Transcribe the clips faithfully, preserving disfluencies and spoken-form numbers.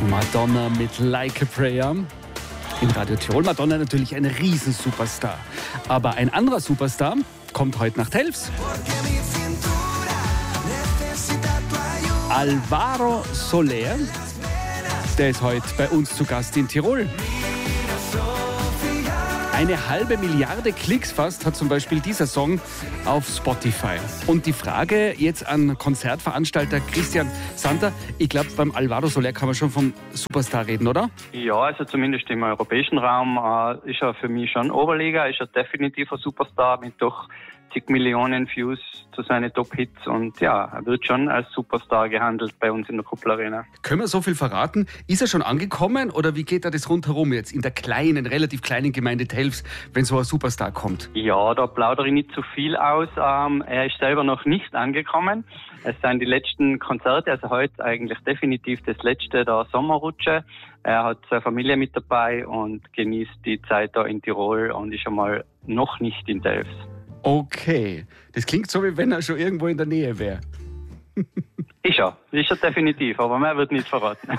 Madonna mit Like a Prayer. In Radio Tirol. Madonna natürlich ein Riesen-Superstar. Aber ein anderer Superstar kommt heute nach Telfs. Alvaro Soler, der ist heute bei uns zu Gast in Tirol. Eine halbe Milliarde Klicks fast hat zum Beispiel dieser Song auf Spotify. Und die Frage jetzt an Konzertveranstalter Christian Santer, ich glaube, beim Alvaro Soler kann man schon vom Superstar reden, oder? Ja, also zumindest im europäischen Raum äh, ist er für mich schon Oberliga, ist er definitiv ein Superstar mit doch zig Millionen Views zu seinen Top-Hits und ja, er wird schon als Superstar gehandelt bei uns in der Kuppel Arena. Können wir so viel verraten? Ist er schon angekommen oder wie geht da das rundherum jetzt in der kleinen, relativ kleinen Gemeinde Telfs, wenn so ein Superstar kommt? Ja, da plaudere ich nicht zu viel aus. Ähm, er ist selber noch nicht angekommen. Es sind die letzten Konzerte, also heute eigentlich definitiv das letzte der Sommerrutsche. Er hat seine Familie mit dabei und genießt die Zeit da in Tirol und ist schon mal noch nicht in Telfs. Okay, das klingt so, wie wenn er schon irgendwo in der Nähe wäre. Ist er, ist er definitiv, aber mehr wird nicht verraten.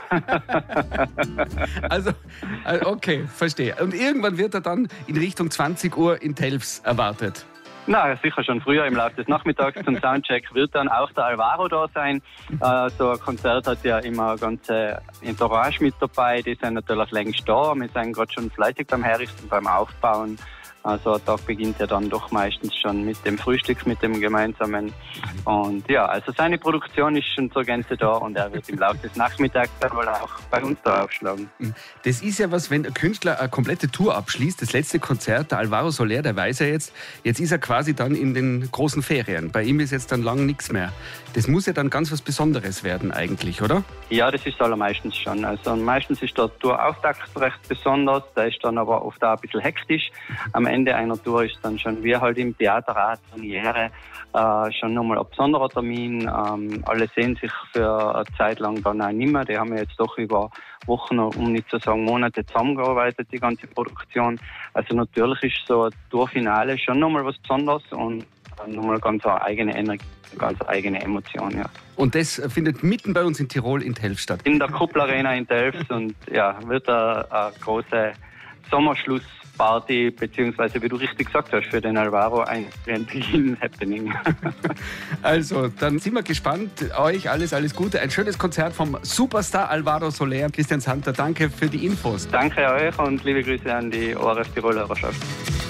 Also, okay, verstehe. Und irgendwann wird er dann in Richtung zwanzig Uhr in Telfs erwartet. Na, sicher schon früher im Laufe des Nachmittags zum Soundcheck wird dann auch der Alvaro da sein. Äh, so ein Konzert hat ja immer eine ganze Entourage mit dabei, die sind natürlich längst da. Wir sind gerade schon fleißig beim Herrichten, beim Aufbauen. Also der Tag beginnt ja dann doch meistens schon mit dem Frühstück, mit dem gemeinsamen. Und ja, also seine Produktion ist schon zur Gänze da und er wird im Laufe des Nachmittags dann wohl auch bei uns da aufschlagen. Das ist ja was, wenn ein Künstler eine komplette Tour abschließt, das letzte Konzert, der Alvaro Soler, der weiß ja jetzt, jetzt ist er quasi dann in den großen Ferien. Bei ihm ist jetzt dann lang nichts mehr. Das muss ja dann ganz was Besonderes werden eigentlich, oder? Ja, das ist allermeistens schon. Also meistens ist der Tourauftakt recht besonders, der ist dann aber oft auch ein bisschen hektisch. Am Ende einer Tour ist dann schon wie halt im Theaterrat Premiere äh, schon nochmal ein besonderer Termin. Ähm, alle sehen sich für eine Zeit lang dann auch nicht mehr. Die haben ja jetzt doch über Wochen, um nicht zu sagen Monate zusammengearbeitet, die ganze Produktion. Also natürlich ist so ein Tourfinale schon nochmal was Besonderes und nochmal ganz eine eigene Energie, ganz eine eigene Emotion, ja. Und das findet mitten bei uns in Tirol in Telfs statt? In der Kuppel Arena in Telfs und ja, wird eine, eine große Sommerschlussparty, beziehungsweise, wie du richtig gesagt hast, für den Alvaro ein Happening. Also, dann sind wir gespannt. Euch alles, alles Gute. Ein schönes Konzert vom Superstar Alvaro Soler. Christian Santer, danke für die Infos. Danke euch und liebe Grüße an die O R F Tirol Hörerschaft.